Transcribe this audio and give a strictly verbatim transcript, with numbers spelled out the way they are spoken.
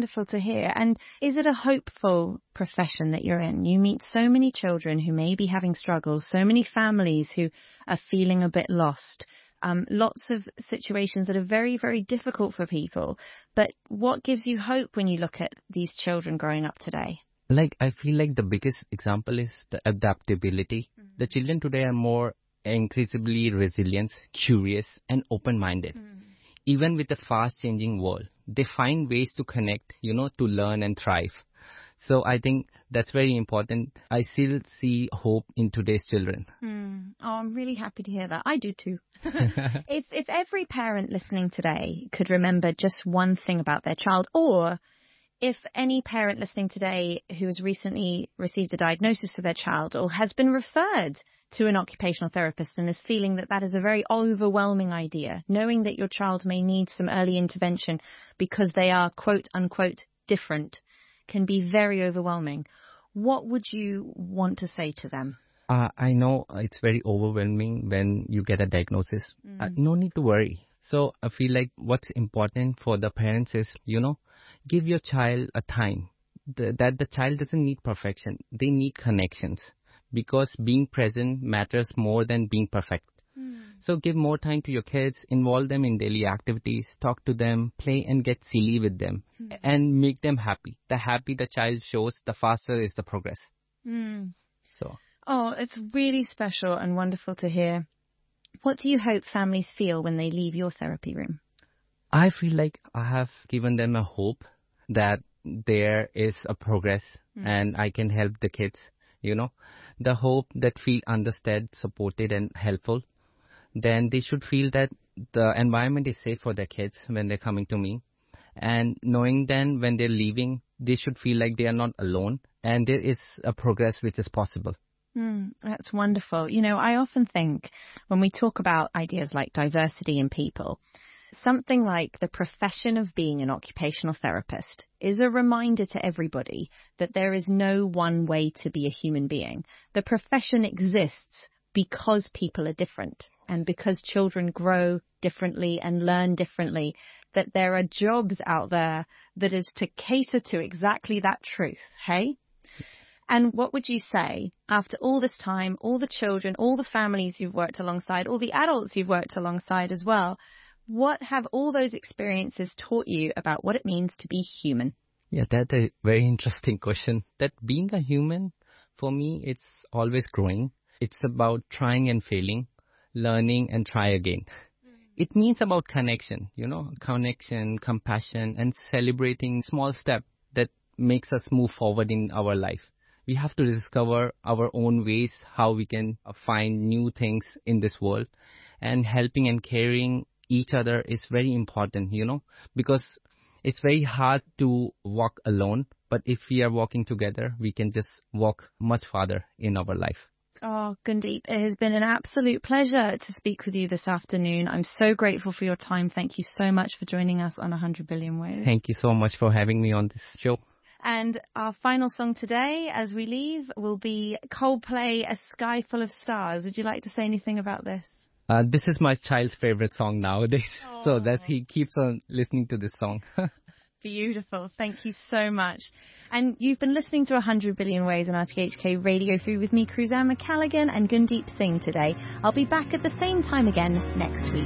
wonderful to hear. And is it a hopeful profession that you're in? You meet so many children who may be having struggles, so many families who are feeling a bit lost, um, lots of situations that are very, very difficult for people. But what gives you hope when you look at these children growing up today? Like, I feel like the biggest example is the adaptability. Mm-hmm. The children today are more increasingly resilient, curious, and open-minded. Mm-hmm. Even with the fast-changing world, they find ways to connect, you know, to learn and thrive. So I think that's very important. I still see hope in today's children. Mm. Oh, I'm really happy to hear that. I do too. if if every parent listening today could remember just one thing about their child, or if any parent listening today who has recently received a diagnosis for their child or has been referred to an occupational therapist and is feeling that that is a very overwhelming idea, knowing that your child may need some early intervention because they are quote unquote different, can be very overwhelming. What would you want to say to them? Uh, I know it's very overwhelming when you get a diagnosis. Mm. Uh, no need to worry. So I feel like what's important for the parents is, you know, give your child a time. The, that the child doesn't need perfection. They need connections, because being present matters more than being perfect. Mm. So give more time to your kids, involve them in daily activities, talk to them, play and get silly with them, mm. and make them happy. The happy the child shows, the faster is the progress. Mm. So. Oh, it's really special and wonderful to hear. What do you hope families feel when they leave your therapy room? I feel like I have given them a hope that there is a progress, mm. and I can help the kids, you know, the hope that feel understood, supported and helpful. Then they should feel that the environment is safe for their kids when they're coming to me. And knowing then when they're leaving, they should feel like they are not alone and there is a progress which is possible. Mm, that's wonderful. You know, I often think when we talk about ideas like diversity in people, something like the profession of being an occupational therapist is a reminder to everybody that there is no one way to be a human being. The profession exists because people are different and because children grow differently and learn differently, that there are jobs out there that is to cater to exactly that truth, hey? And what would you say after all this time, all the children, all the families you've worked alongside, all the adults you've worked alongside as well, what have all those experiences taught you about what it means to be human? Yeah, that's a very interesting question. That being a human, for me, it's always growing. It's about trying and failing, learning and try again. It means about connection, you know, connection, compassion, and celebrating small steps that makes us move forward in our life. We have to discover our own ways, how we can find new things in this world, and helping and caring each other is very important, you know, because it's very hard to walk alone. But if we are walking together, we can just walk much farther in our life. Oh, Gundeep, it has been an absolute pleasure to speak with you this afternoon. I'm so grateful for your time. Thank you so much for joining us on one hundred billion Ways. Thank you so much for having me on this show. And our final song today, as we leave, will be Coldplay, A Sky Full of Stars. Would you like to say anything about this? Uh, this is my child's favorite song nowadays. Aww. So that he keeps on listening to this song. Beautiful. Thank you so much. And you've been listening to one hundred billion Ways on R T H K Radio three with me, Cruzanne McCalligan and Gundeep Singh today. I'll be back at the same time again next week.